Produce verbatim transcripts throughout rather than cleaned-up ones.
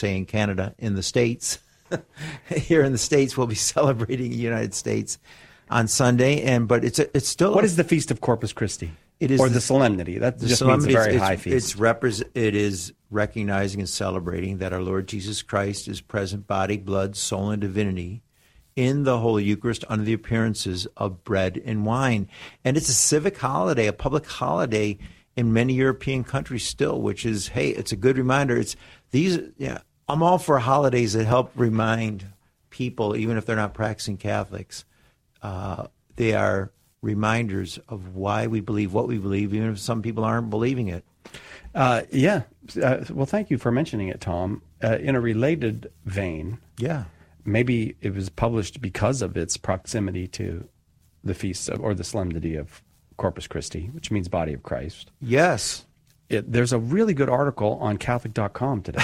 say in Canada, in the States. Here in the States, we'll be celebrating the United States on Sunday, and but it's a, it's still. What a, is the Feast of Corpus Christi? It is or the, the solemnity. That just solemnity, means a very it's, high it's, feast. It's repres- It is recognizing and celebrating that our Lord Jesus Christ is present, body, blood, soul, and divinity in the Holy Eucharist under the appearances of bread and wine. And it's a civic holiday, a public holiday in many European countries still, which is, hey, it's a good reminder. It's these. Yeah, I'm all for holidays that help remind people, even if they're not practicing Catholics, uh, they are reminders of why we believe what we believe, even if some people aren't believing it. Uh, yeah. Uh, well, thank you for mentioning it, Tom. Uh, in a related vein, yeah, maybe it was published because of its proximity to the feast of, or the solemnity of Corpus Christi, which means body of Christ. Yes. It, there's a really good article on Catholic dot com today.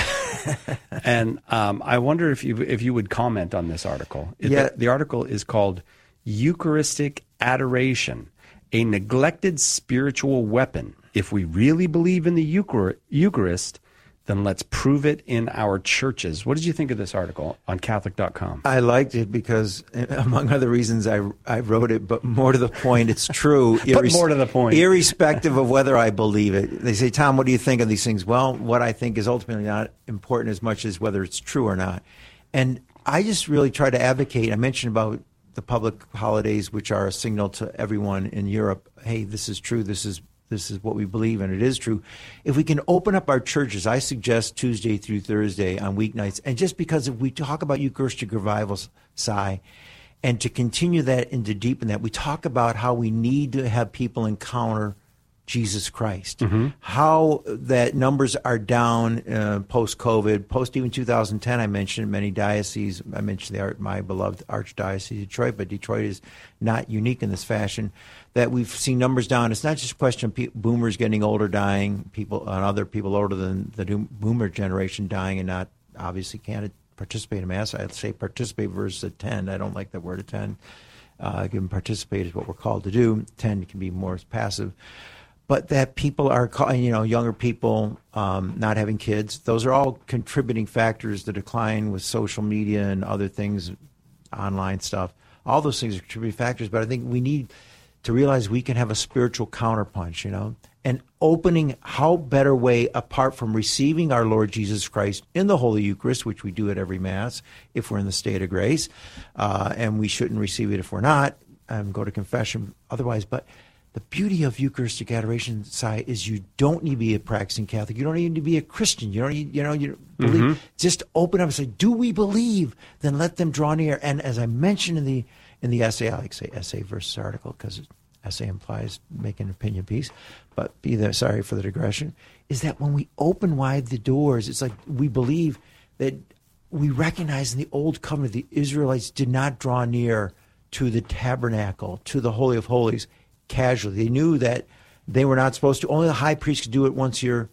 And um, I wonder if you if you would comment on this article. It, yeah. the, the article is called Eucharistic Adoration, a neglected spiritual weapon. If we really believe in the Euchar- Eucharist, then let's prove it in our churches. What did you think of this article on Catholic dot com? I liked it because, among other reasons, I, I wrote it, but more to the point, it's true. But irres- more to the point. Irrespective of whether I believe it. They say, Tom, what do you think of these things? Well, what I think is ultimately not important as much as whether it's true or not. And I just really try to advocate. I mentioned about the public holidays, which are a signal to everyone in Europe, hey, this is true, this is this is what we believe, and it is true. If we can open up our churches, I suggest Tuesday through Thursday on weeknights, and just because if we talk about Eucharistic revivals, Cy, and to continue that and to deepen that, we talk about how we need to have people encounter Jesus Christ, mm-hmm. how that numbers are down uh, post-COVID, post even two thousand ten. I mentioned many dioceses. I mentioned the, my beloved Archdiocese of Detroit, but Detroit is not unique in this fashion. That we've seen numbers down. It's not just a question of pe- boomers getting older, dying, people and other people older than the boomer generation dying and not obviously can't participate in Mass. I'd say participate versus attend. I don't like the word attend. Uh, given participate is what we're called to do. Attend can be more passive. But that people are, you know, younger people um, not having kids, those are all contributing factors. The decline with social media and other things, online stuff, all those things are contributing factors. But I think we need to realize we can have a spiritual counterpunch, you know, and opening how better way apart from receiving our Lord Jesus Christ in the Holy Eucharist, which we do at every Mass if we're in the state of grace, uh, and we shouldn't receive it if we're not, and go to confession otherwise. But the beauty of Eucharistic adoration, Cy, is you don't need to be a practicing Catholic. You don't need to be a Christian. You don't need, you know, you believe. Mm-hmm. Just open up and say, "Do we believe?" Then let them draw near. And as I mentioned in the in the essay, I like to say essay versus article because essay implies making an opinion piece. But be there. Sorry for the digression. Is that when we open wide the doors, it's like we believe that we recognize in the Old Covenant the Israelites did not draw near to the tabernacle, to the Holy of Holies, casually. They knew that they were not supposed to. Only the high priest could do it once a year,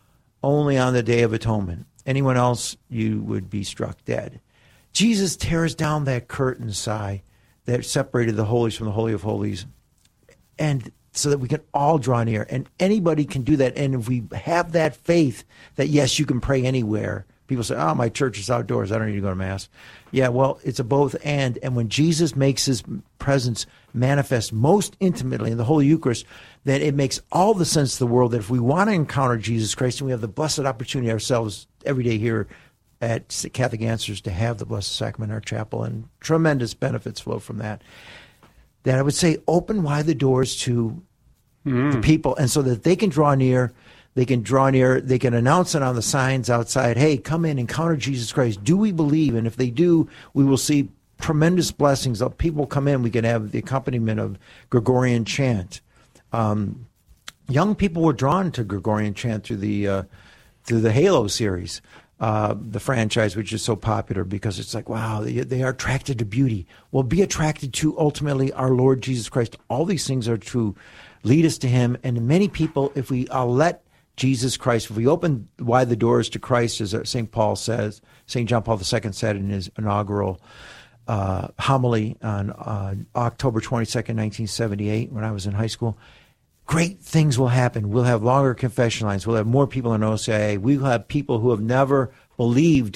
only on the Day of Atonement. Anyone else, you would be struck dead. Jesus tears down that curtain, Cy, that separated the holies from the Holy of Holies, and so that we can all draw near. And anybody can do that. And if we have that faith that, yes, you can pray anywhere. People say, oh, my church is outdoors. I don't need to go to Mass. Yeah, well, it's a both and. And when Jesus makes his presence manifest most intimately in the Holy Eucharist, then it makes all the sense of the world that if we want to encounter Jesus Christ, and we have the blessed opportunity ourselves every day here at Catholic Answers to have the Blessed Sacrament in our chapel, and tremendous benefits flow from that, that I would say open wide the doors to mm. the people, and so that they can draw near. They can draw near, they can announce it on the signs outside, hey, come in, encounter Jesus Christ. Do we believe? And if they do, we will see tremendous blessings. People come in, we can have the accompaniment of Gregorian chant. Um, young people were drawn to Gregorian chant through the uh, through the Halo series, uh, the franchise, which is so popular because it's like, wow, they, they are attracted to beauty. Well, be attracted to ultimately our Lord Jesus Christ. All these things are true. Lead us to him. And many people, if we uh, let Jesus Christ, if we open wide the doors to Christ, as Saint Paul says, Saint John Paul the Second said in his inaugural uh, homily on uh, October twenty-second, nineteen seventy-eight, when I was in high school, great things will happen. We'll have longer confession lines. We'll have more people in O C I A. We will have people who have never believed